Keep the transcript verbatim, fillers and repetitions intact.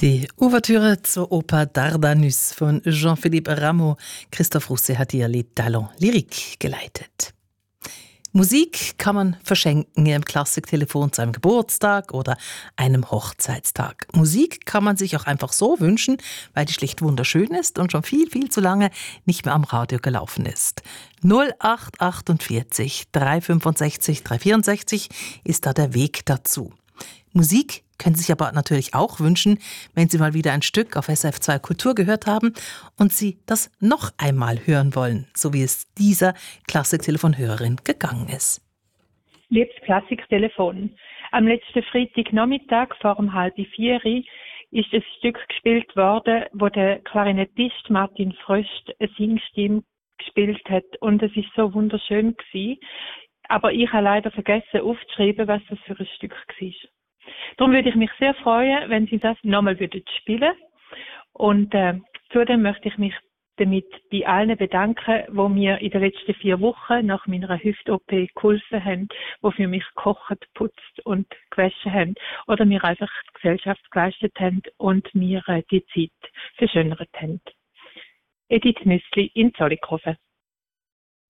Die Ouvertüre zur Oper Dardanus von Jean-Philippe Rameau. Christoph Russe hat ihr Les Talents Lyriques geleitet. Musik kann man verschenken im Klassiktelefon zu einem Geburtstag oder einem Hochzeitstag. Musik kann man sich auch einfach so wünschen, weil die schlicht wunderschön ist und schon viel, viel zu lange nicht mehr am Radio gelaufen ist. null acht achtundvierzig dreihundertfünfundsechzig dreihundertvierundsechzig ist da der Weg dazu. Musik können Sie sich aber natürlich auch wünschen, wenn Sie mal wieder ein Stück auf S R F zwei Kultur gehört haben und Sie das noch einmal hören wollen, so wie es dieser Klassiktelefon-Hörerin gegangen ist. Liebes Klassiktelefon, am letzten Freitagnachmittag vor um halb vier ist ein Stück gespielt worden, wo der Klarinettist Martin Fröst eine Singstimme gespielt hat, und es ist so wunderschön gewesen. Aber ich habe leider vergessen aufzuschreiben, was das für ein Stück war. Darum würde ich mich sehr freuen, wenn Sie das nochmal würden spielen. Und äh, zudem möchte ich mich damit bei allen bedanken, die mir in den letzten vier Wochen nach meiner Hüft-O P geholfen haben, die für mich gekocht, geputzt und gewaschen haben oder mir einfach die Gesellschaft geleistet haben und mir äh, die Zeit verschönert haben. Edith Nüssli in Zollikofen.